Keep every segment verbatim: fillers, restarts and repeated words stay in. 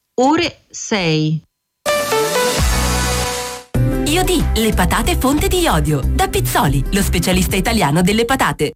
ore sei. Iodì, le patate fonte di iodio. Da Pizzoli, lo specialista italiano delle patate.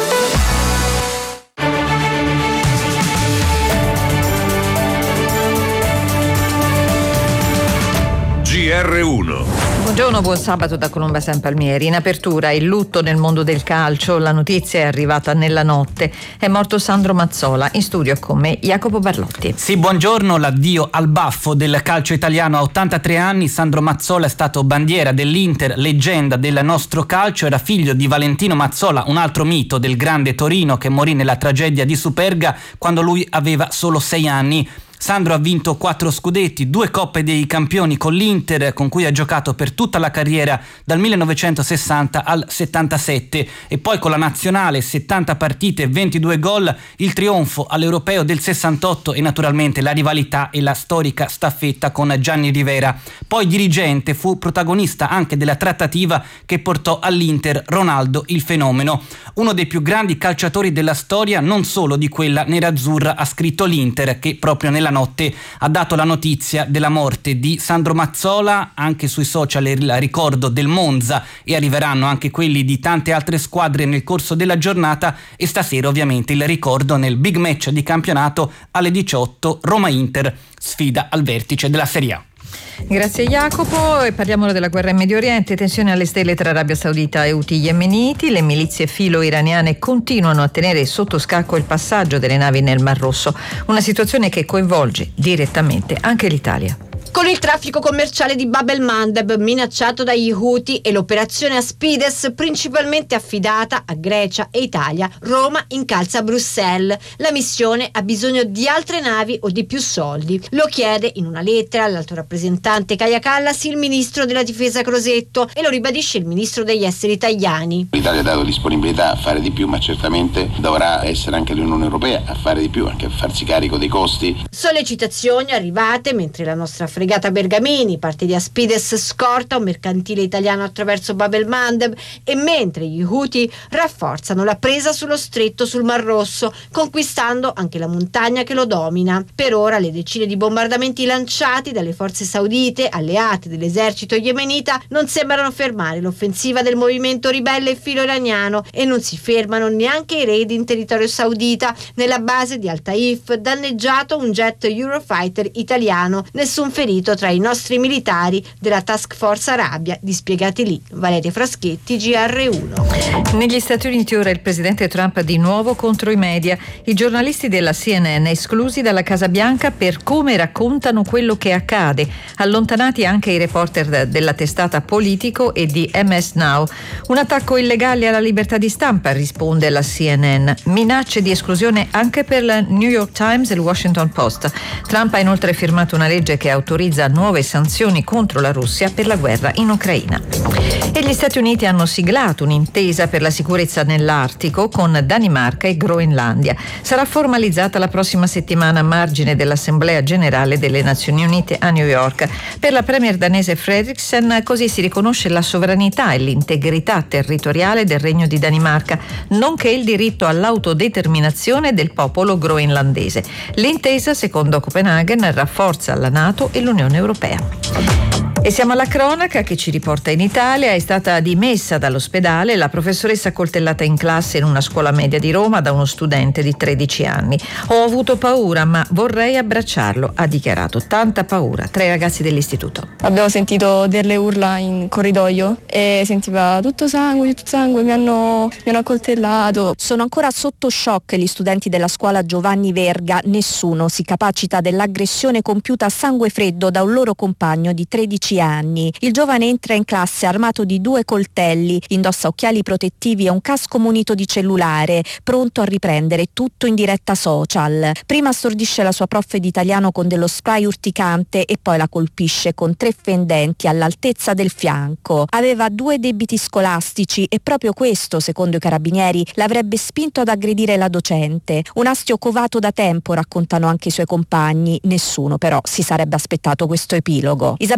G R uno. Buongiorno, buon sabato da Colomba San Palmieri. In apertura il lutto nel mondo del calcio, la notizia è arrivata nella notte. È morto Sandro Mazzola. In studio con me Jacopo Barlotti. Sì, buongiorno, l'addio al baffo del calcio italiano. A ottantatré anni Sandro Mazzola è stato bandiera dell'Inter, leggenda del nostro calcio. Era figlio di Valentino Mazzola, un altro mito del grande Torino che morì nella tragedia di Superga quando lui aveva solo sei anni. Sandro ha vinto quattro scudetti, due Coppe dei Campioni con l'Inter, con cui ha giocato per tutta la carriera dal millenovecentosessanta al settantasette, e poi con la nazionale settanta partite e ventidue gol, il trionfo all'Europeo del sessantotto e naturalmente la rivalità e la storica staffetta con Gianni Rivera. Poi dirigente, fu protagonista anche della trattativa che portò all'Inter Ronaldo il fenomeno. Uno dei più grandi calciatori della storia, non solo di quella nerazzurra, ha scritto l'Inter, che proprio nella notte ha dato la notizia della morte di Sandro Mazzola. Anche sui social il ricordo del Monza, e arriveranno anche quelli di tante altre squadre nel corso della giornata, e stasera ovviamente il ricordo nel big match di campionato alle diciotto, Roma-Inter, sfida al vertice della Serie A. Grazie Jacopo, e parliamo ora della guerra in Medio Oriente. Tensione alle stelle tra Arabia Saudita e Houthi yemeniti. Le milizie filo-iraniane continuano a tenere sotto scacco il passaggio delle navi nel Mar Rosso, una situazione che coinvolge direttamente anche l'Italia. Con il traffico commerciale di Bab el-Mandeb minacciato dagli Houthi e l'operazione Aspides principalmente affidata a Grecia e Italia, Roma incalza Bruxelles. La missione ha bisogno di altre navi o di più soldi. Lo chiede in una lettera all'alto rappresentante Kaja Kallas il ministro della difesa Crosetto, e lo ribadisce il ministro degli esteri Tajani. L'Italia ha dato disponibilità a fare di più, ma certamente dovrà essere anche l'Unione Europea a fare di più, anche a farsi carico dei costi. Sollecitazioni arrivate mentre la nostra fregata Bergamini parte di Aspides scorta un mercantile italiano attraverso Bab el-Mandeb, e mentre gli Houthi rafforzano la presa sullo stretto sul Mar Rosso, conquistando anche la montagna che lo domina. Per ora le decine di bombardamenti lanciati dalle forze saudite, alleate dell'esercito yemenita, non sembrano fermare l'offensiva del movimento ribelle filo-iraniano, e non si fermano neanche i raid in territorio saudita. Nella base di Al Taif danneggiato un jet Eurofighter italiano, nessun ferito tra i nostri militari della Task Force Arabia dispiegati lì. Valeria Fraschetti, G R uno. Negli Stati Uniti ora il presidente Trump di nuovo contro i media. I giornalisti della C N N esclusi dalla Casa Bianca per come raccontano quello che accade. Allontanati anche i reporter della testata Politico e di M S Now. Un attacco illegale alla libertà di stampa, risponde la C N N. Minacce di esclusione anche per la New York Times e il Washington Post. Trump ha inoltre firmato una legge che autorizza nuove sanzioni contro la Russia per la guerra in Ucraina. E gli Stati Uniti hanno siglato un'intesa per la sicurezza nell'Artico con Danimarca e Groenlandia. Sarà formalizzata la prossima settimana a margine dell'Assemblea Generale delle Nazioni Unite a New York. Per la premier danese Frederiksen così si riconosce la sovranità e l'integrità territoriale del Regno di Danimarca, nonché il diritto all'autodeterminazione del popolo groenlandese. L'intesa, secondo Copenaghen, rafforza la NATO e l'Unione Europea. E siamo alla cronaca che ci riporta in Italia. È stata dimessa dall'ospedale la professoressa coltellata in classe in una scuola media di Roma da uno studente di tredici anni. Ho avuto paura, ma vorrei abbracciarlo, ha dichiarato. Tanta paura tra i ragazzi dell'istituto. Abbiamo sentito delle urla in corridoio e sentiva tutto sangue, tutto sangue, mi hanno, mi hanno accoltellato. Sono ancora sotto shock gli studenti della scuola Giovanni Verga. Nessuno si capacita dell'aggressione compiuta a sangue freddo da un loro compagno di tredici anni. Il giovane entra in classe armato di due coltelli, indossa occhiali protettivi e un casco munito di cellulare, pronto a riprendere tutto in diretta social. Prima stordisce la sua prof di italiano con dello spray urticante e poi la colpisce con tre fendenti all'altezza del fianco. Aveva due debiti scolastici e proprio questo, secondo i carabinieri, l'avrebbe spinto ad aggredire la docente. Un astio covato da tempo, raccontano anche i suoi compagni. Nessuno però si sarebbe aspettato questo epilogo. Isabella Marsiglio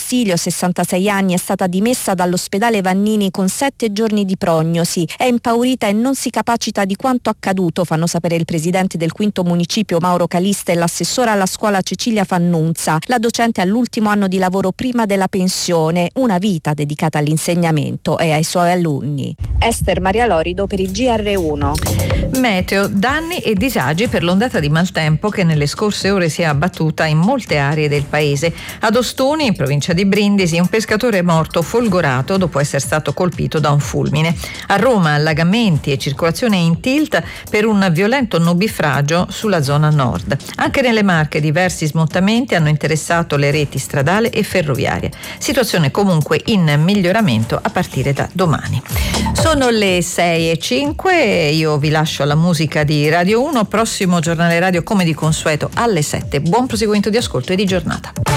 Marsilio, sessantasei anni, è stata dimessa dall'ospedale Vannini con sette giorni di prognosi. È impaurita e non si capacita di quanto accaduto, fanno sapere il presidente del quinto municipio Mauro Calista e l'assessora alla scuola Cecilia Fannunza. La docente all'ultimo anno di lavoro prima della pensione, una vita dedicata all'insegnamento e ai suoi alunni. Ester Maria Lorido per il G R uno. Meteo, danni e disagi per l'ondata di maltempo che nelle scorse ore si è abbattuta in molte aree del paese. Ad Ostuni, in provincia di Brindisi, un pescatore è morto folgorato dopo essere stato colpito da un fulmine. A Roma, allagamenti e circolazione in tilt per un violento nubifragio sulla zona nord. Anche nelle Marche diversi smottamenti hanno interessato le reti stradale e ferroviaria. Situazione comunque in miglioramento a partire da domani. Sono le sei e cinque, io vi lascio alla musica di Radio uno, prossimo giornale radio come di consueto alle sette. Buon proseguimento di ascolto e di giornata.